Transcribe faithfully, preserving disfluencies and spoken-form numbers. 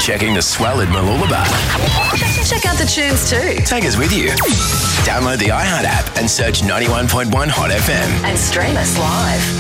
checking the swell at Mooloolaba. Check out the tunes too. Take us with you. Download the iHeart app and search ninety-one point one Hot F M. And stream us live.